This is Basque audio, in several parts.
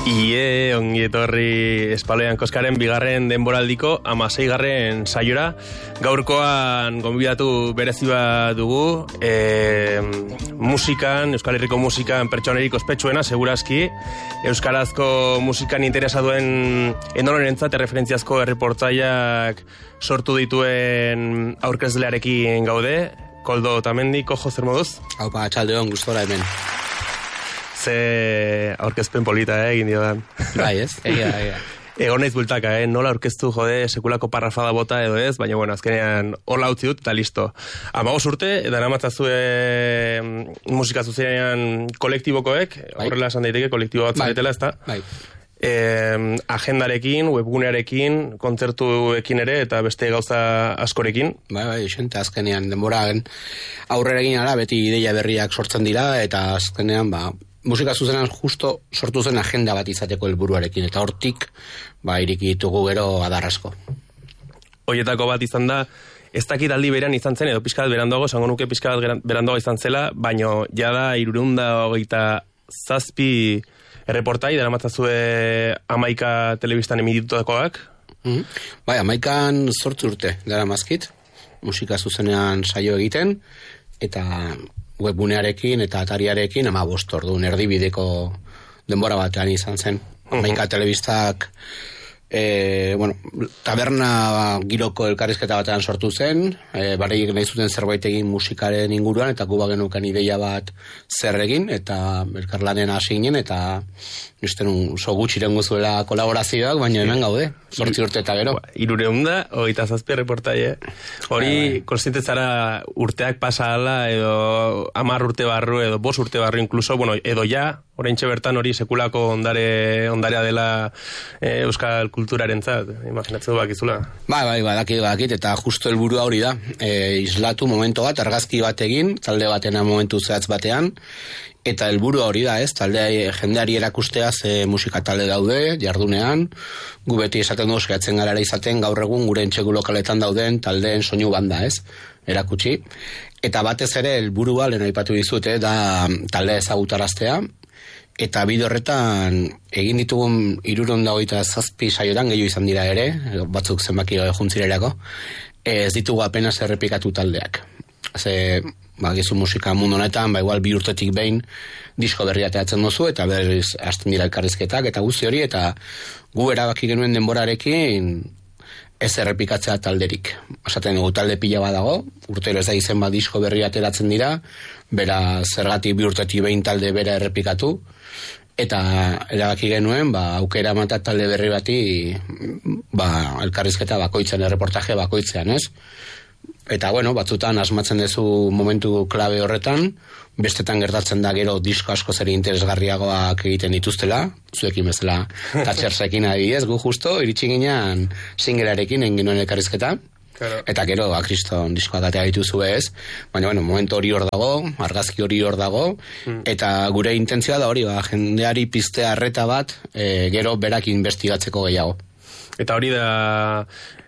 Ongi etorri Espaloian Koskaren bigarren denboraldiko 16. saiora. Gaurkoan gonbidatu berezi bat dugu, musikan, Euskal Herriko musikan pertsonerik ospetsuena, segurazki. Euskarazko musikan interesa duen edonorentzat erreferentziazko erreportaiak sortu dituen aurkezlearekin gaude. Koldo Otamendi, Kojo, zer moduz? Haupa, txaldeon, gustora hemen. Ze aurkezpen polita, egin diodan. Bai, ez? Egia. Egon naiz bultaka, nola aurkeztu, sekulako parrafada bota edo ez, baina, bueno, azkenean hola utzi dut, eta listo. 15 urte, dara matzazue musika zuzenean kolektibokoek, horrela esan daiteke, kolektibo bat zaretela, ez da? Bai. Agendarekin, webgunearekin, kontzertuekin ere, eta beste gauza askorekin. Bai, xente, azkenean denbora aurrera egin ara, beti ideia berriak sortzen dira, eta azkenean, musika zuzenan justo sortu zen agenda bat izateko helburuarekin, eta hortik, iriki ditugu gero adarrasko. Hoietako bat izan da, ez dakit aldi berean izan zen, edo pixka bat berandoago, esango nuke pixka bat berandoago izan zela, baino jada 327 erreportai, dara matzazue 11 telebistan emiditutakoak. Bai, 11 zortzi urte, dara mazkit, musika zuzenean saio egiten, eta webgunearekin eta atariarekin 15 orduan erdibideko denbora batean izan zen. 11 telebistak taberna giroko elkarrizketa batean sortu zen, bareik nahi zuten zerbait egin musikaren inguruan, eta gu bagenukan ideia bat zer egin, eta elkarlanen hasi ginen, eta uste nun oso gutxiren guzuela kolaborazioak, baina hemen gaude, 8 urte eta gero. 327 erreportai, Hori, konstiente zara urteak pasa ala, edo 10 urte barru, edo 5 urte barru, inkluso, edo ja, oraintxe bertan hori sekulako ondarea dela euskal kulturarentzat, imaginatzeko bakizula. Bai, badakit, eta justo helburua hori da, islatu momento bat, argazki bat egin, talde batena momentu zehatz batean, eta helburua hori da, talde jendeari erakustea ze musika talde daude, jardunean, gu beti esaten dugu saiatzen gara izaten gaur egun gure entxegu lokaletan dauden taldeen soinu banda, erakutsi. Eta batez ere helburua lehen aipatu dizute da talde ezagutaraztea, eta bide horretan egin ditugun 327 saiotan gehiago izan dira ere, batzuk zenbaki juntzirerako, ez ditugu apenas errepikatu taldeak. Gizu musika mundu honetan, igual 2 urtetik behin disko berria ateratzen duzu, eta berriz hasten dira elkarrizketak, eta guzti hori, eta gu erabaki genuen denborarekin ez errepikatzea talderik. Esaten dugu talde pila bat dago, urtero ez da izen bat disko berria ateratzen dira, bera zergatik 2 urtetik behin talde bera errepikatu, eta erabaki genuen, aukera ematea talde berri bati, elkarrizketa bakoitzean, erreportaje bakoitzean, ez? Eta, batzutan asmatzen duzu momentu klabe horretan, bestetan gertatzen da gero disko asko zer interesgarriagoak egiten dituztela, zuekin bezala Thatchersekin adibidez, gu justo, iritsi ginean singlearekin egin genuen elkarrizketa, eta gero, kriston diskoak atea dituzu ez, baina, momentu hori hor dago, argazki hori hor dago, eta gure intentzioa da hori, jendeari piztea arreta bat, gero berak investigatzeko gehiago. Eta hori da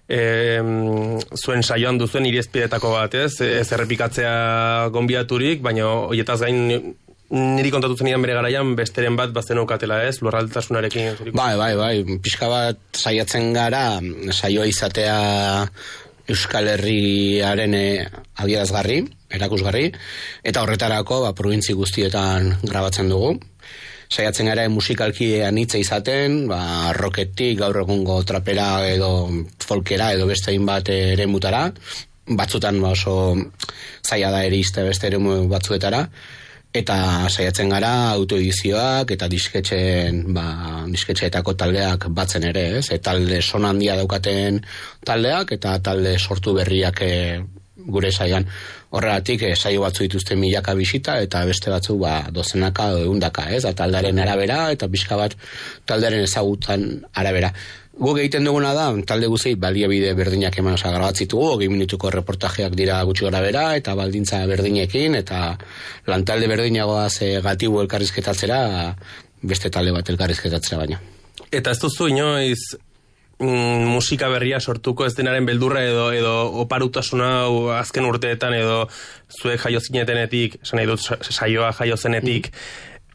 zuen saioan duzuen irizpidetako bat, ez errepikatzea gonbidaturik, baina horietaz gain niri kontatu zenidan bere garaian besteren bat bazen aukatela, ez? Lurraldetasunarekin. Bai, pixka bat saiatzen gara, saioa izatea Euskal Herriaren adierazgarri, erakusgarri, eta horretarako probintzi guztietan grabatzen dugu. Saiatzen gara musikalki anitza izaten, rocketik, gaur egungo trapera edo folkera edo beste hainbat eremutara, batzutan oso zaila da ere izte beste eremu batzuetara, eta saiatzen gara autoedizioak eta disketxeetako taldeak batzen ere, ez? Talde son handia daukaten taldeak eta talde sortu berriak gure saian. Horregatik saio batzu dituzten 1000 bisita eta beste batzu dozenaka edo 100, ez? Taldearen arabera eta pixka bat taldearen ezagutan arabera. Guk egiten duguna da, talde guzti baliabide berdinak eman grabatzitugu, 20 minutuko reportajeak dira gutxi gorabera, eta baldintza berdinekin, eta lantalde berdinagoaz gatibu elkarrizketatzera, beste talde bat elkarrizketatzera baina. Eta ez duzu inoiz musika berria sortuko ez denaren beldurra edo oparutasuna azken urteetan edo zuek jaio zinetenetik, esan nahi dut saioa jaio zenetik,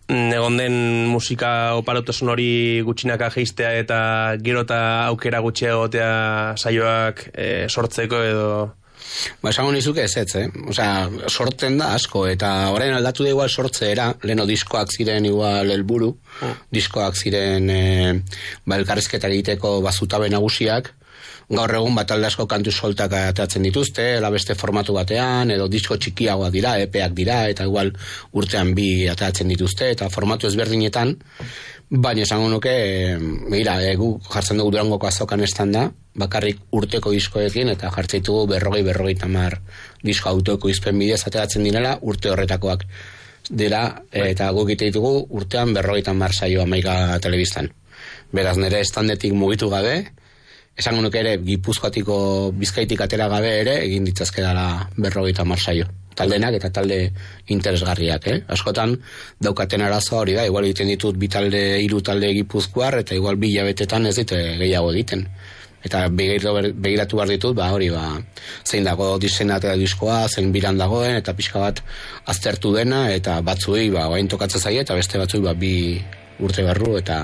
egon den musika oparotasun hori gutxinaka geistea eta gero eta aukera gutxiago egotea saioak sortzeko edo... Esango nizuke ez, Osea, sortzen da asko, eta orain aldatu da igual sortzeera, leheno diskoak ziren igual helburu, diskoak ziren elkarrizketa egiteko bazutabe nagusiak, gaur egun talde asko kantu soltak ateratzen dituzte, beste formatu batean, edo disko txikiagoak dira, epeak dira, eta igual urtean 2 ateratzen dituzte, eta formatu ezberdinetan, baina esango nuke, gu jartzen dugu Durangoko azokan estanda, bakarrik urteko diskoekin, eta jartzen ditugu 40-50 disko autoeko izpen bidez ateratzen direla, urte horretakoak dira, eta guk egite ditugu urtean 50 saio Amaika telebistan. Beraz, nire estandetik mugitu gabe, esango nuke ere, Gipuzkoatiko Bizkaitik atera gabe ere, egin ditzazke dela 50 saio. Taldenak eta talde interesgarriak, Askotan daukaten arazoa hori da, igual egiten ditut 2 talde, 3 talde Gipuzkoar, eta igual 2 hilabetetan ez dite gehiago egiten. Eta begiratu behar ditut, zein dago diseinatera diskoa, zein biran dagoen, eta pixka bat aztertu dena, eta batzuei, oain tokatzen zaie, eta beste batzuei, 2 urte barru, eta,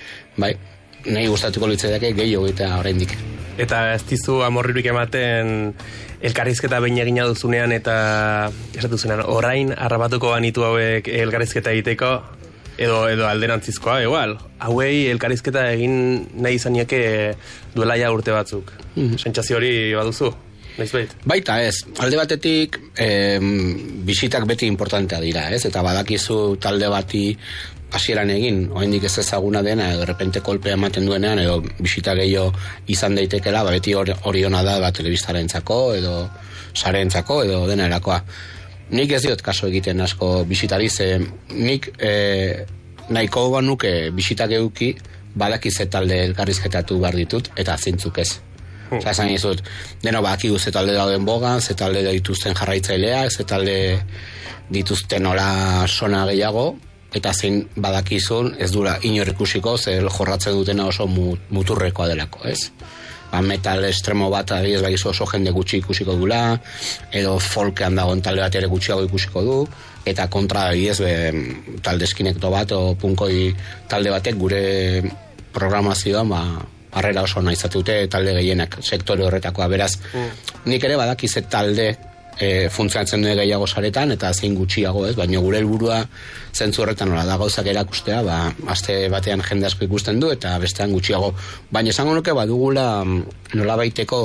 nahi gustatuko litzaidake gehiago eta oraindik. Eta ez dizu amorririk ematen elkarrizketa behin egina duzunean eta esatu zunean, orain harrapatuko banitu hauek elkarrizketa egiteko edo alderantzizkoa, igual. Hauei elkarrizketa egin nahi izanieke duela ja urte batzuk. Sentsazio hori baduzu? Baita ez, alde batetik bisitak beti importantea dira, eta badakizu talde bati hasieran egin, oraindik ez ezaguna dena, edo repente kolpea ematen duenean, edo bisita gehiago izan daitekela, beti hori ona da telebistarentzako, edo sareentzako, edo dena erakoa. Nik ez diot kaso egiten asko bisitari, nik nahiko nuke bisitak eduki, badakize talde elkarrizketatu behar ditut, eta zeintzuk ez. Osa, esan izut, deno bakigu ze talde dauden bogan, ze talde dituzten jarraitzaileak, ze talde dituzten ola sona gehiago, eta zein badakizun ez dura inor ikusiko, ze jorratzen dutena oso muturrekoa delako, ez? Metal estremo bat adibidez bakizu oso jende gutxi ikusiko dula, edo folkean dagoen talde bat ere gutxiago ikusiko du, eta kontra adibidez talde eskinekto bat o punkoi talde batek gure programazioan harrera oso nahi zatute talde gehienak sektore horretakoa, beraz nik ere badakize talde funtzionatzen duen gehiago saretan eta zein gutxiago, ez? Baina gure helburua zentzu horretan nola da gauzak erakustea, aste batean jende asko ikusten du eta bestean gutxiago. Baina esango nuke badugula nolabaiteko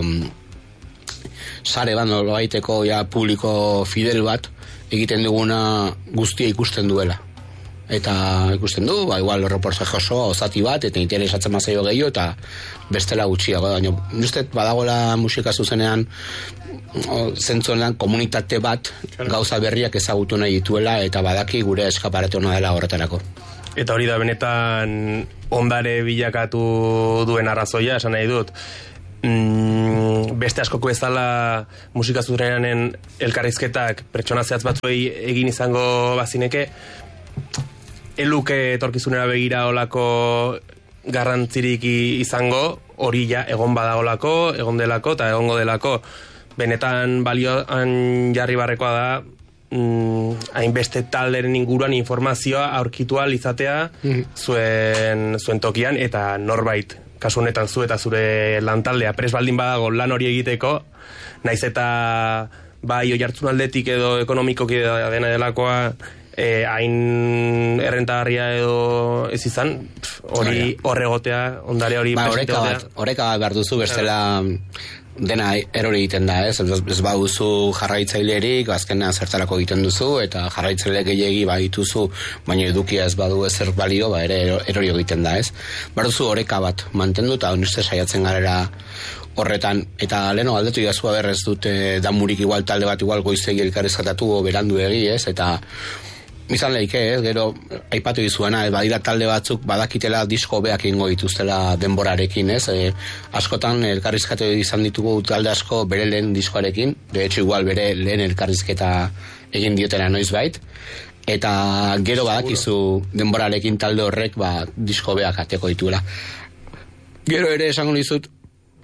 sare bat, nolabaiteko publiko fidel bat egiten duguna guztia ikusten duela. Eta ikusten du, igual reportaje osoa ozati bat, eta interesatzen mazaio gehiago, eta bestela gutxiago. Baina, uste badagoela musika zuzenean, zentzuenean komunitate bat gauza berriak ezagutu nahi dituela, eta badaki gure eskaparate hona dela horretarako. Eta hori da benetan ondare bilakatu duen arrazoia, esan nahi dut. Beste askoko ezala musika zuzenean elkarrizketak pertsona zehatz batzuei egin izango bazineke, eluke etorkizunera begira olako garrantzirik izango, hori ja egon badagolako, egon delako eta egongo delako. Benetan balioan jarri barrekoa da hainbeste talderen inguruan informazioa aurkitu ahal izatea zuen tokian, eta norbait, kasu honetan zu eta zure lantaldea pres baldin badago lan hori egiteko, naiz eta bai oihartzun aldetik edo ekonomikoki dena delakoa hain errentagarria edo ez izan, hori horregotea, ondare hori horreka behar duzu, bestela dena erori egiten da, ez baduzu jarraitzailerik, azkenean zertarako egiten duzu, eta jarraitzaile gehiegi badituzu, baina edukia ez badu ezer balio, ere erori egiten da, ez? Baduzu oreka bat mantendu, eta honeste saiatzen garera horretan, eta leheno aldetu jazu ez dute damurik igual talde bat igual goizegi elkarrizkatatu o berandu egi, ez? Eta izan leike, gero aipatu dizuena, badira talde batzuk badakitela disko beak ingo dituztela denborarekin, ez? Askotan elkarrizkatu izan ditugu talde asko bere lehen diskoarekin, de hecho igual bere lehen elkarrizketa egin diotena noizbait, eta gero badakizu denborarekin talde horrek disko beak ateko dituela. Gero ere esango dizut,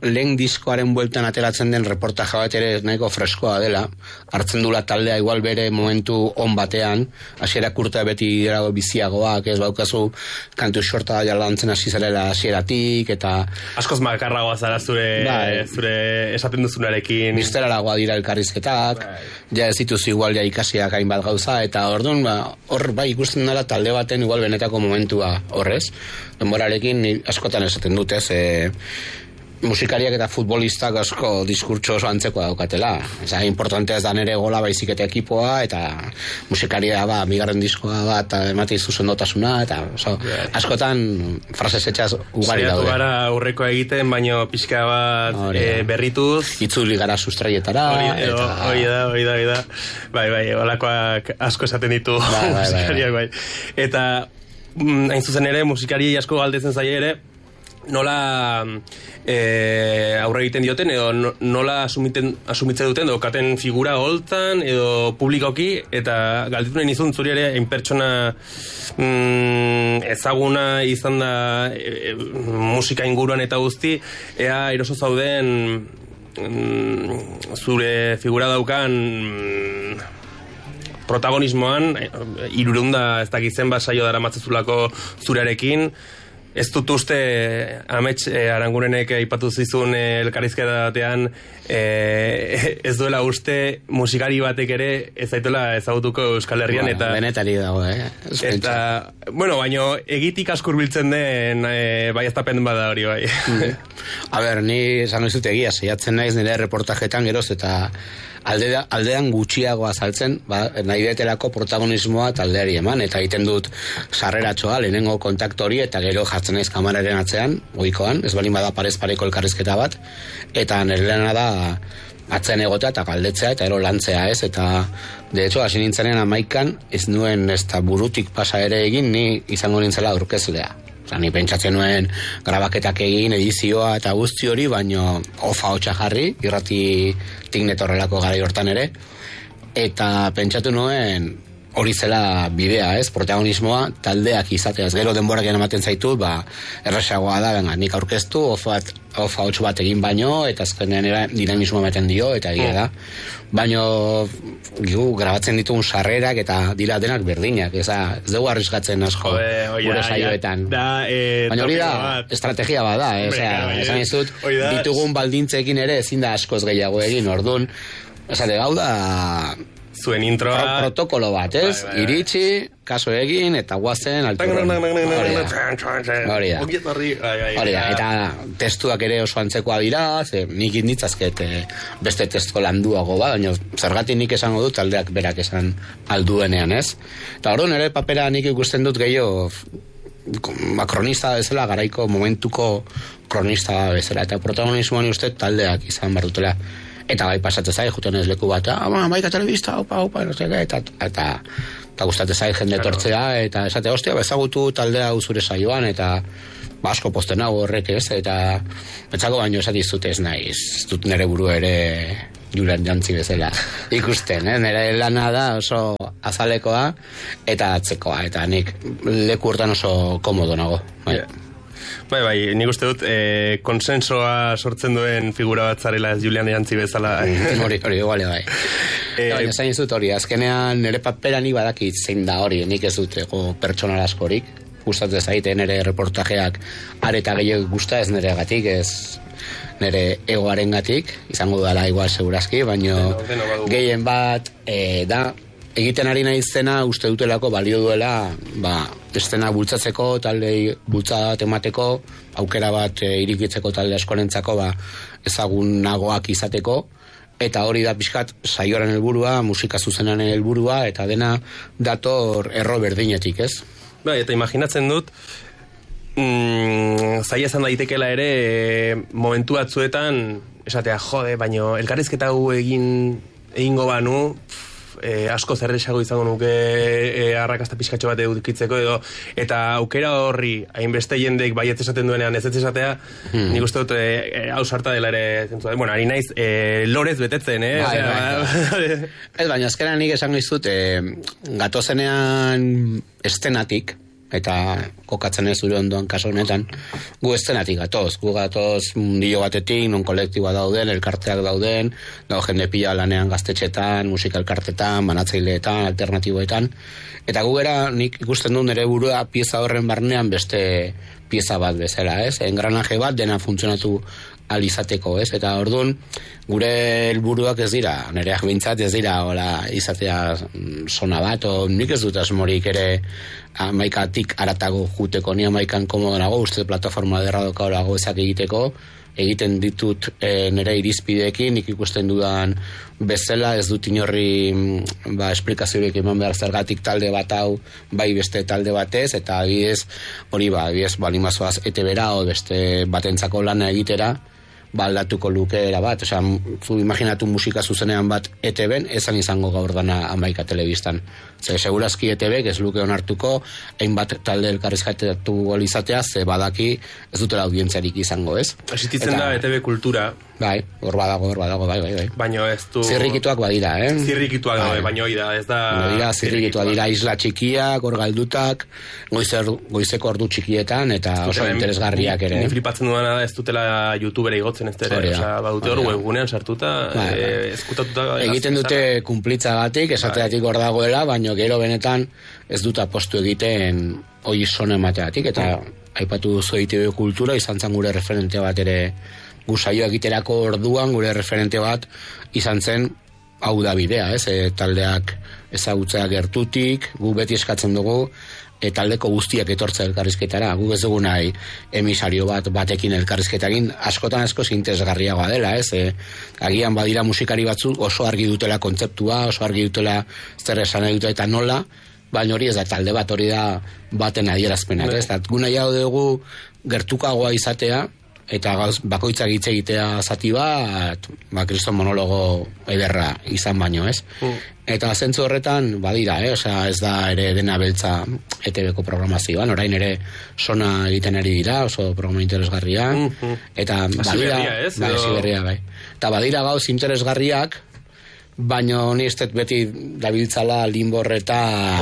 lehen diskoaren bueltan ateratzen den reportaje bat ere nahiko freskoa dela, hartzen dula taldea igual bere momentu on batean, hasierak urtea beti dirago biziagoak, ez baukazu kantu xorta jalantzen hasi zarela hasieratik, eta askoz makarragoa zara zure esaten duzunarekin. Misteraragoa dira elkarrizketak, ja ez dituzu igual ja ikasiak hainbat gauza, eta orduan hor bai ikusten dela talde baten igual benetako momentua horrez. Denborarekin askotan esaten dut, ez, musikariak eta futbolistak asko diskurtso oso antzekoa daukatela. Eza, importantea ez da nere gola baizik eta ekipoa, eta musikaria bigarren diskoa bat, emate izu sendotasuna, eta askotan frases etxaz ugari daude. Saiatu gara aurrekoa egiten, baino pixka bat berrituz. Itzuli gara sustraietara. Hori da. Bai, holakoak asko esaten ditu musikariak, bai. Eta, hain zuzen ere, musikari asko galdetzen zaie ere, nola aurre egiten dioten, edo nola asumitze duten, edo katen figura holtzan, edo publikoki, eta galditu nahi nizun zuri ere, pertsona ezaguna izan da musika inguruan eta guzti, ea eroso zauden zure figura daukan protagonismoan, 300 ez dakitzen basaio dara matzezulako zurearekin. Ez dut uste Amets Arangurenek aipatu zizun elkarrizketatean ez duela uste musikari batek ere ez zaituela ezagutuko Euskal Herrian, eta benetari dago, eta, bueno, baino egitik askur biltzen den bai ez tapen bada hori bai. A ber, ni esan dizut egia, saiatzen naiz nire reportajetan geroz, eta aldean gutxiago azaltzen, nahi betelako protagonismoa taldeari eman, eta egiten dut sarreratxoa, lehenengo kontaktu hori, eta gero jartzen naiz kameraren atzean, goikoan, ez balin bada parez pareko elkarrizketa bat, eta nire lana da atzean egotea eta galdetzea, eta ero lantzea, ez, eta de hecho, hasi nintzenen 11an, ez nuen ez da burutik pasa ere egin, ni izango nintzela aurkezlea. Ni pentsatzen nuen grabaketak egin, edizioa eta guzti hori, baino ofa hotxa jarri, irrati tignetorrelako gara hortan ere, eta pentsatu nuen hori zela bidea, ez, protagonismoa taldeak izateaz, gero denborak ematen zaitu, erresagoa da, nik aurkeztu, ofa hotx bat egin baino, eta azkenean dinamismo ematen dio, eta egia da, baino grabatzen ditugun sarrerak eta dira denak berdinak, ez dugu arrisgatzen asko gure saioetan. Baina hori da, estrategia bat da, esan izut, ditugun baldintzekin ere ezin da askoz gehiago egin, orduan, esate gau da zuen introa protokolo bat, ez? Iritsi, kaso egin, eta guazen alturan. Hori da, eta testuak ere oso antzekoa dira, nik inditzazket beste testu landuago baina zergatik nik esango dut taldeak berak esan alduenean, ez? Eta hori nire papera nik ikusten dut gehiago kronista bezala, garaiko momentuko kronista bezala, eta protagonismoan uste taldeak izan barrutela. Eta bai pasatzen zai, juten ez leku bat, maika telebista, opa, no sé, eta gustatzen zai jende tortzea, eta esate, hostia, ezagutu taldea zure saioan, eta asko posten hau horrek, ez, eta pentsako baino esatizut ez nahi, ez dut nire buru ere Julian Jantzi bezala ikusten, nire lana da oso azalekoa eta atzekoa, eta nik leku hortan oso komodo nago, bai. Bai, nik uste dut konsensoa sortzen duen figura bat zarela ez Julian Jantzi bezala. Hori, igual, bai. Baina zain ez dut hori, azkenean nire papera nik badakit zein da hori, nik ez dut pertsonal askorik, gustatzen zaite nire reportajeak areta gehiago gusta ez nire gatik, ez nire egoaren gatik, izango dudala igual segurazki, baina gehien bat da, egiten ari nahi zena uste dutelako balio duela estena bultzatzeko, talde bultza temateko, aukera bat irikitzeko talde askorentzako ezagunagoak izateko, eta hori da pixkat saioaren helburua, musika zuzenan helburua, eta dena dator erro berdinetik, ez? Bai, eta imaginatzen dut zaila esan daitekeela ere momentu batzuetan esatea, jode, baino elkarrizketa gu egingo banu asko zerrexago izango nuke arrakasta pizkatxo bat edukitzeko edo, eta aukera horri hainbeste jendek baietz esaten duenean ez esatea, nik uste dut hau sarta dela ere zentzua. Bueno, ari naiz lorez betetzen, Ez, baina azkenan nik esango izut gatozenean estenatik, eta kokatzen ez zure ondoan kaso honetan, gu eszenatik gatoz, mundillo batetik, non kolektiboa dauden, elkarteak dauden, dago jende pila lanean gaztetxetan, musika elkartetan, banatzaileetan, alternatiboetan, eta gu gara, nik ikusten du nire burua pieza horren barnean beste pieza bat bezala, ez? Engranaje bat dena funtzionatu alizateko, ez? Eta orduan, gure helburuak ez dira, nireak bintzat ez dira, hola, izatea zona bat, o nik ez dut asmorik ere amaikatik aratago juteko, ni amaikan komodo nago, uste plataforma derra dokaurago ezak egiteko, egiten ditut nire irizpideekin, nik ikusten dudan bezala, ez dut inorri esplikaziorik eman behar zergatik talde bat hau, bai beste talde batez, eta agiez, hori balimazoaz ETB-ra, o beste batentzako lana egitera, aldatuko lukeera bat, osea, zu imaginatu musika zuzenean bat ETB-en, ezan izango gaur dana amaika telebistan. Segurazki ETB-ek ez luke onartuko, hainbat talde elkarrizkatatu izatea, ze badaki ez dutela audientziarik izango, ez? Existitzen da ETB kultura. Bai, hor badago, bai. Baina ez du... Zirrikituak badira, Zirrikituak daude, baina hori da, ez da... Dira, zirrikituak dira isla txikiak, hor galdutak, goizeko ordu txikietan, eta oso interesgarriak ere. Ni flipatzen duena ez dutela YouTubera igotzen ez ere, osea, badute hor webgunean sartuta, eskutatuta... Egiten dute kumplitzagatik, esateatik hor dagoela, baina gero benetan ez dut apostu egiten hori sona emateatik, eta aipatu duzu EITB kultura, izan zen gure referente bat ere gu saio egiterako orduan, gure referente bat izan zen hau da bidea, ez? Taldeak ezagutzea gertutik, gu beti eskatzen dugu, taldeko guztiak etortza elkarrizketara, gu ez dugu nahi emisario batekin elkarrizketagin, askotan asko interesgarriagoa dela, ez? Agian badira musikari batzuk oso argi dutela kontzeptua, oso argi dutela zer esan nahi dute eta nola, baina hori ez da talde bat, hori da baten adierazpenak, ez? Gu nahi hau dugu gertukagoa izatea, eta bakoitzak hitz egitea zati bat, kriston monologo ederra izan baino, ez? Eta zentzu horretan, badira, osea, ez da ere dena beltza ETB-ko programazioan, orain ere sona egiten ari dira, oso programa interesgarria, eta badira... Asiberria, bai. Eta badira gauz interesgarriak, baina ni ez beti dabiltzala limborreta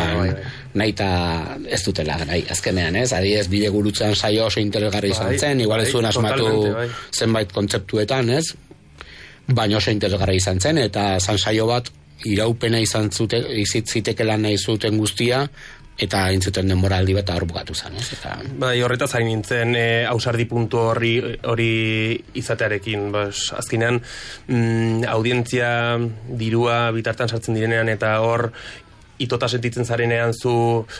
nahi eta ez dutela nahi, azkenean, ez? Adiez, bide gurutzean saio oso interesgarri izan zen, igual ez zuen asmatu zenbait kontzeptuetan, ez? Baina oso interesgarri izan zen, eta zan saio bat iraupena izan zitekela nahi zuten guztia, eta intzuten denboraldi bat hor bukatu zen, ez? Bai, horretaz hain nintzen ausardi puntu hori izatearekin, azkenean audientzia dirua bitartan sartzen direnean, eta hor itota sentitzen zarenean zu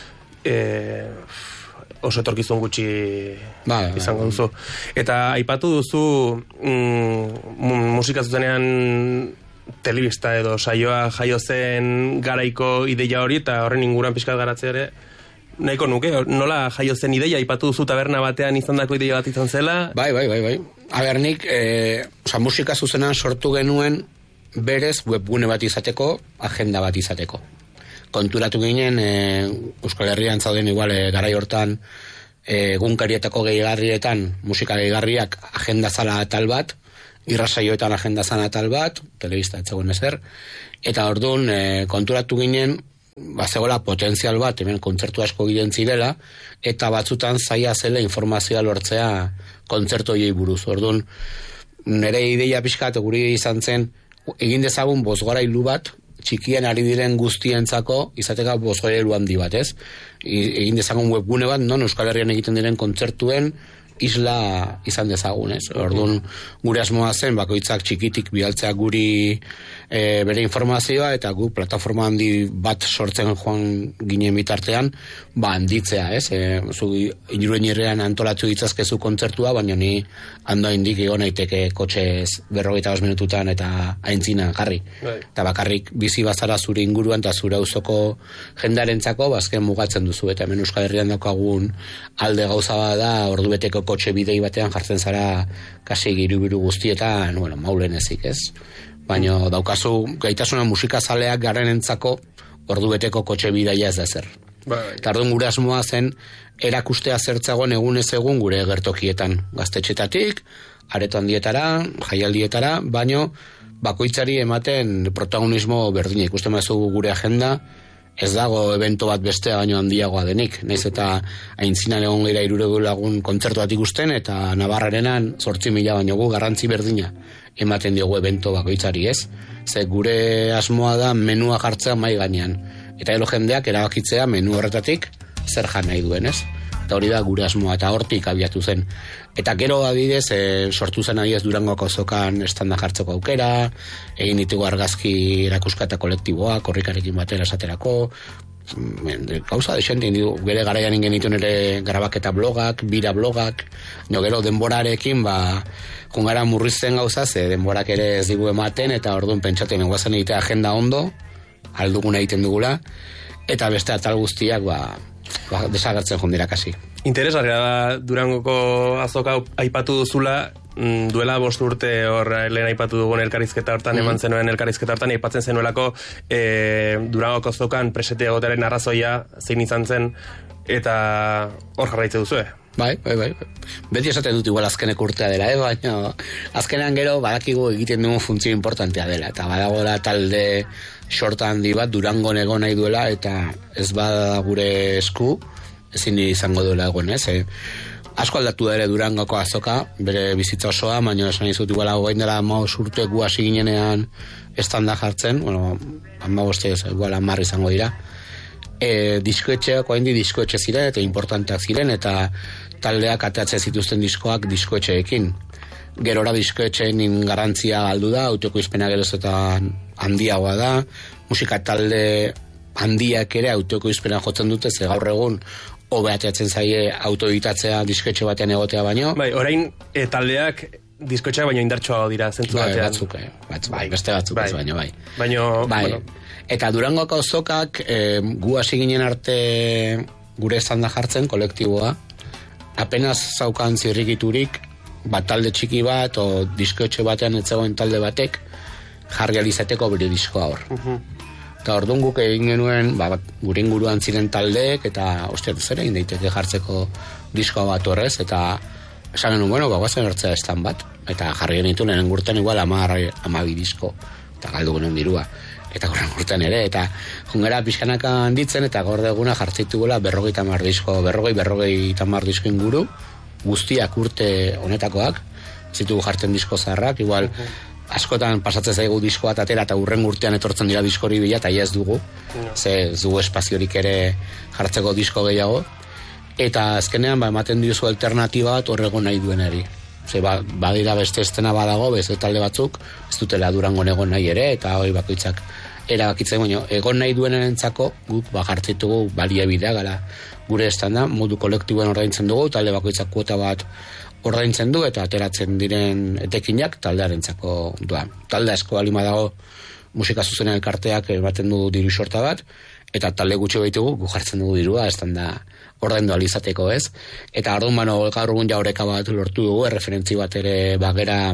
oso etorkizun gutxi izango duzu. Eta aipatu duzu musika zuzenean telebista edo saioa jaio zen garaiko ideia hori, eta horren inguruan pixkat garatzea ere nahiko nuke, nola jaio zen ideia, aipatu duzu taberna batean izandako ideia bat izan zela? Bai. Abernik, musika zuzenan sortu genuen berez webgune bat izateko, agenda bat izateko. Konturatu ginen, Euskal Herrian zauden igual garai hortan egunkarietako gehigarrietan, musika gehigarriak agenda zala atal bat, irrasaioetan agenda zan atal bat, telebista etzegoen ezer, eta orduan konturatu ginen, zegoela potentzial bat, hemen kontzertu asko giren zirela, eta batzutan zaila zela informazioa lortzea kontzertu horiei buruz. Orduan, nire ideia pixkat guri izan zen, egin dezagun bozgorailu bat, txikien ari diren guztientzako izateka bozgorailu handi bat, ez? Egin dezagun webgune bat, non Euskal Herrian egiten diren kontzertuen isla izan dezagun, ez? Orduan, gure asmoa zen, bakoitzak txikitik bidaltzea guri bere informazioa, eta gu plataforma handi bat sortzen joan ginen bitartean, handitzea, ez? Zu Iruen irrean antolatu ditzazkezu kontzertua, baina ni hando indik egon naiteke kotxez 45 minututan eta aintzinan jarri. Eta bakarrik bizi bazara zure inguruan eta zure auzoko jendarentzako, azken mugatzen duzu, eta hemen Euskal Herrian daukagun alde gauza da, ordu beteko kotxe bidei batean jartzen zara kasi girubiru guztietan, maulen ezik, ez? Baina daukazu gaitasuna musika zaleak garenentzako ordu beteko kotxe bidaia ez da zer. Eta orduan gure asmoa zen erakustea zertzagoen egunez egun gure gertokietan, gaztetxetatik, areto handietara, jaialdietara, baino bakoitzari ematen protagonismo berdina. Ikusten bazu gure agenda, ez dago evento bat bestea baino handiagoa denik. Naiz eta aintzinan egon gira 300 lagun kontzertu bat ikusten, eta Navarrarenan 8.000 baino gu garrantzi berdina ematen diogu evento bakoitzari, ez? Ze gure asmoa da menua jartzea mai gainean. Eta gero jendeak erabakitzea menu horretatik zer jan nahi duen, ez? Eta hori da gure asmoa, eta hortik abiatu zen. Eta gero adibidez, sortu zen adibidez Durangoko azokan estanda jartzeko aukera, egin ditugu argazki erakusketa kolektiboa, korrikarekin batera esaterako, gauza desente, gure garaian ingen ditu nire grabaketa blogak, bira blogak, gero denborarekin, jungara murrizten gauza, ze denborak ere ez digu ematen, eta orduan pentsaten guazen egitea agenda ondo, aldugun egiten dugula, eta beste atal guztiak, desagertzen jondira kasi. Interesgarria da Durangoko azoka aipatu duzula, duela 5 urte hor lehen aipatu dugun elkarrizketa hortan, eman zenuen elkarrizketa hortan, aipatzen zenuelako Durangoko azokan presete egotearen arrazoia zein izan zen, eta hor jarraitze duzu, Bai. Beti esaten dut igual azkenek urtea dela, baina azkenean gero badakigu egiten dugu funtzio importantea dela, eta badagoela talde sorta handi bat Durangon egon nahi duela, eta ez bada gure esku, ezin izango duela egon, ez? Asko aldatu da ere Durangoko azoka, bere bizitza osoa, baina esan izut igual hau dela 15 urte gu hasi ginenean estanda jartzen, 15 igual 10 izango dira. Diskoetxeak oraindik diskoetxe ziren eta importanteak ziren, eta taldeak ateatzen zituzten diskoak diskoetxeekin. Gerora diskoetxeen garrantzia galdu da, autoekoizpena geroz eta handiagoa da, musika talde handiak ere autoekoizpena jotzen dute, ze gaur egun hobe ateatzen zaie autoeditatzea diskoetxe batean egotea baino. Bai, orain taldeak diskoetxeak baino indartsuago dira, zentzu batean. Batzuk, beste batzuk ez baino, bai. Bueno. Eta Durangoko azokak gu hasi ginen arte gure estanda jartzen kolektiboa, apenas zaukan zirrikiturik, talde txiki bat o diskoetxe batean etzegoen talde batek jarri alizateko bere diskoa hor. Eta orduan guk egin genuen gure inguruan ziren taldeek, eta zer egin daiteke jartzeko diskoa bat horrez, eta esan genuen, guazen hartzea estan bat, eta jarri genitu nenen gurten igual 12 disko, eta galdu genuen dirua. Eta gorren urtean ere, eta jungera pixkanaka handitzen, eta gorde eguna jartzitugula 50 disko, 50 disko inguru, guztiak urte honetakoak, zitugu jartzen disko zaharrak, igual askotan pasatzen zaigu disko bat atera, eta urren urtean etortzen dira diskori bila, eta ez dugu, ze ez dugu espaziorik ere jartzeko disko gehiago, eta azkenean ematen diozu alternatiba bat horrego nahi duenari. Badira beste estena badago, beste talde batzuk, ez dutela Durangon egon nahi ere, eta hori bakoitzak erabakitzen, baina egon nahi duenenentzako guk jartzitugu baliabidea gara gure estanda, modu kolektiboen ordaintzen dugu, talde bakoitzak kuota bat ordaintzen du, eta ateratzen diren etekinak taldearentzako doa. Talde asko alima dago musika zuzenen elkarteak ematen du diru sorta bat, eta talde gutxi behitugu gu jartzen dugu dirua, estanda ordaindu alizateko, ez? Eta orduan gaur egun jaureka bat lortu dugu, erreferentzi bat ere bagera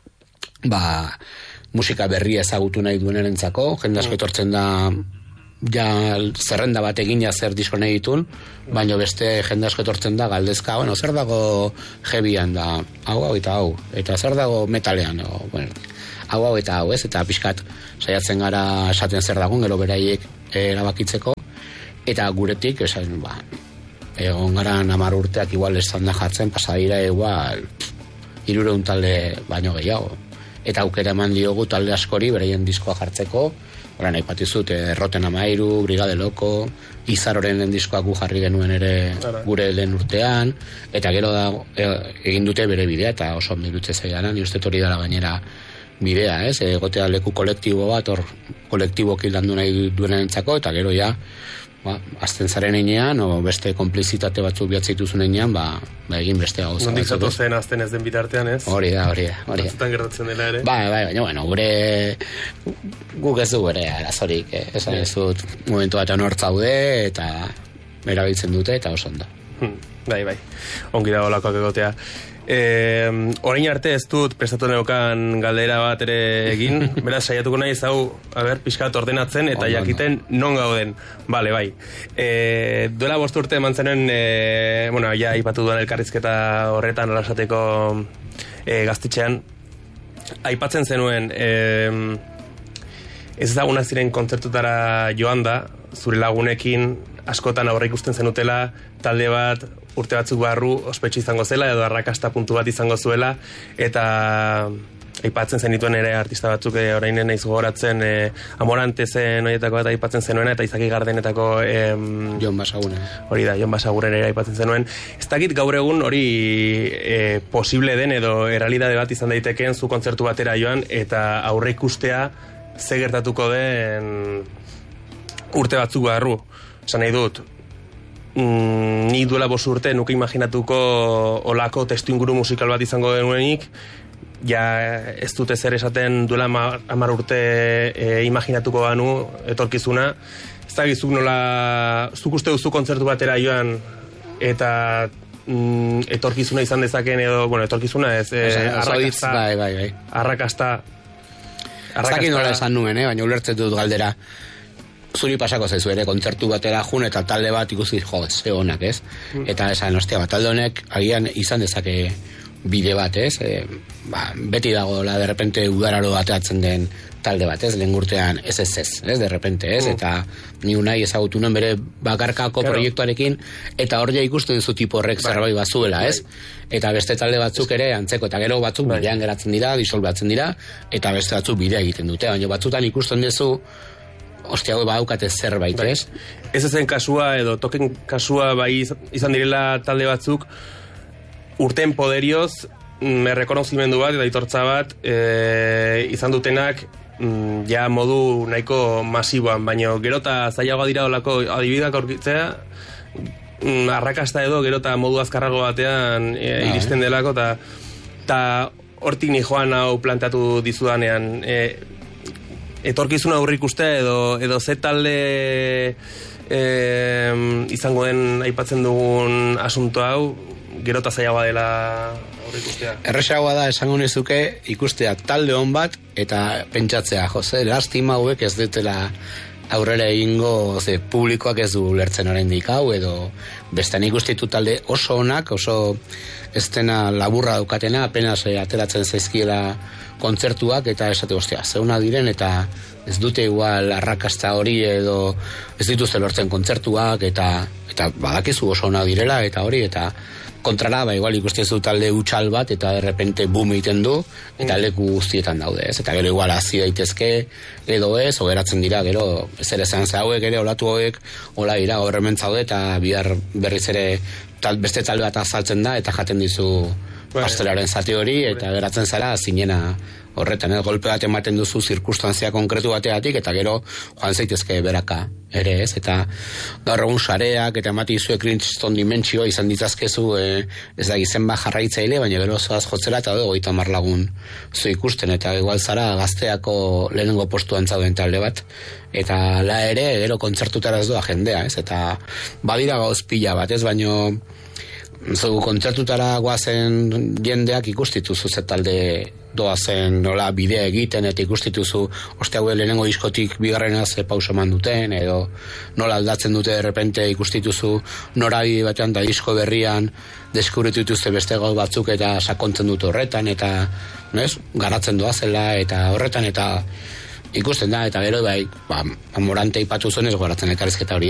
musika berria ezagutu nahi duenerentzako, jende asko etortzen da zerrenda bat egina zer disko nahi ditun, baina beste jende asko etortzen da galdezka, zer dago heavyan da, hau eta hau, eta zer dago metalean, hau eta hau, ez? Eta pixkat saiatzen gara esaten zer dagoen, gero beraiek erabakitzeko, eta guretik, esan, egon gara 10 urteak igual estanda jartzen, pasadira igual 300 talde baino gehiago. Eta aukera eman diogu talde askori beraien diskoa jartzeko, orain aipatizut Erroten 13, Brigade Loko, Izaroren diskoak gu jarri genuen ere gure lehen urtean, eta gero da egin dute bere bidea, eta oso ondilutze zaidana, ni uste hori dela gainera bidea, ez? Egotea leku kolektibo bat, hor kolektiboki landu nahi duenentzako, eta gero ja azten zaren einean, o beste konplizitate batzuk bihatzituzun einean, egin beste gauza. Nondik zatozen azten ez den bitartean, ez? Hori da. Batzutan gertatzen dela ere? Baina, guk ez du ere arazorik, esan ez dut momentu bat anortzaude, eta erabiltzen dute, eta oso ondo. Bai, ongi dago lakoak egotea. Orain arte ez dut prestatu neukan galdera bat ere egin, beraz saiatuko nahi zau, pixkat ordenatzen eta jakiten non gauden. Bale, bai. Duela 5 urte eman zenuen, ja aipatu duan elkarrizketa horretan alasateko gaztetxean, aipatzen zenuen ez ezagunak ziren kontzertutara joan da, zure lagunekin askotan aurre ikusten zenutela talde bat urte batzuk barru ospetsu izango zela edo arrakasta puntu bat izango zuela, eta aipatzen zenituen ere artista batzuk orain naiz gogoratzen Amorantezen horietako bat aipatzen zenuena, eta Izaki Gardenetako Jon Basaguren. Hori da, Jon Basaguren ere aipatzen zenuen. Ez dakit gaur egun hori posible den edo errealitate bat izan daitekeen zu kontzertu batera joan eta aurre ikustea ze gertatuko den urte batzuk barru. Esan nahi dut, nik duela 5 urte nuke imaginatuko olako testu inguru musikal bat izango denuenik, ja ez dute zer esaten duela 10 urte imaginatuko banu etorkizuna. Ez da gizuk nola, zuk uste duzu kontzertu batera joan eta etorkizuna izan dezaken edo, bueno, etorkizuna ez, arrakasta. Bai. Arrakasta. Ez dakit nola esan nuen, baina ulertzen dut galdera. Zuri pasako zaizu ere, kontzertu batera jun eta talde bat ikusi, ze honak, ez? Eta esan, ostia, talde honek agian izan dezake bide bat, ez? Beti dago, de repente udararo bateatzen den talde bat, ez? Lehen urtean, ez, de repente, ez? Eta ni unai ezagutu nuen bere bakarkako proiektuarekin, eta hor ja ikusten duzu tipo horrek zerbait bazuela, ez? Eta beste talde batzuk ere antzeko, eta gero batzuk bidean geratzen dira, disolbatzen dira, eta beste batzuk bidea egiten dute, baina batzutan ikusten duzu ostia, badaukate zerbait, ez? Ez ezen kasua edo token kasua bai izan direla talde batzuk urten poderioz rekonozimendu bat eta aitortza bat izan dutenak ja modu nahiko masiboan, baina gerota zailagoa dira olako adibideak aurkitzea, arrakasta edo gerota modu azkarrago batean iristen delako, eta hortik ni joan hau planteatu dizudanean, etorkizuna aurrik uste edo ze talde izango den aipatzen dugun asunto hau gerota zailagoa dela aurrik ustea. Erresagoa da esango nezuke ikustea talde hon bat eta pentsatzea, Jose, lastima hauek ez dutela aurrera egingo, ze publikoak ez du lertzen oraindik hau, edo bestean ikustitu talde oso onak, oso ez dena laburra daukatena, apenas ateratzen zaizkiela kontzertuak, eta esate, ostia, zeuna diren, eta ez dute igual arrakasta hori, edo ez dituzte lortzen kontzertuak, eta badakizu oso onak direla, eta hori, eta kontrara, igual ikusten zu talde utxal bat, eta de repente boom egiten du, eta leku guztietan daude, ez? Eta gero igual hazi daitezke, edo ez, o geratzen dira, gero, ez ere zan hauek ere, olatu hauek, ola dira, gaur hemen zaude, eta bihar berriz ere beste talde bat azaltzen da, eta jaten dizu pastelaren zati hori, eta geratzen zara zinena horretan, golpe bat ematen duzu zirkustantzia konkretu bateatik, eta gero joan zaitezke beraka ere, ez? Eta gaur egun sareak, eta emati izue Kriston dimentsio izan ditzazkezu, ez da gizen bat jarraitzaile, baina gero zoaz jotzera, eta 30 lagun zu ikusten, eta igual zara gazteako lehenengo postuan zauden talde bat, eta la ere, gero kontzertutara ez doa jendea, ez? Eta badira gauz pila bat, ez? Baino kontzertutara guazen jendeak ikustituzu ze talde doazen nola bidea egiten, eta ikustituzu oste haue lehenengo diskotik bigarrena ze pauso eman duten, edo nola aldatzen dute de repente ikustituzu norabide batean da disko berrian deskubritu dituzte beste gauz batzuk eta sakontzen dute horretan, eta garatzen doazela eta horretan, eta ikusten da, eta gero bai, Amorante ipatu zuen ez goratzen elkarrizketa hori,